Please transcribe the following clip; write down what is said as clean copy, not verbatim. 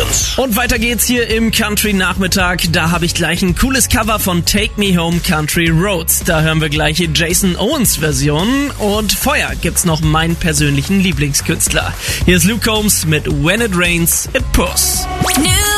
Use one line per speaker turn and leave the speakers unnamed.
News.
Und weiter geht's hier im Country-Nachmittag. Da habe ich gleich ein cooles Cover von Take Me Home Country Roads. Da hören wir gleich Jason Owens Version. Und vorher gibt's noch meinen persönlichen Lieblingskünstler. Hier ist Luke Combs mit When It Rains, It Pours.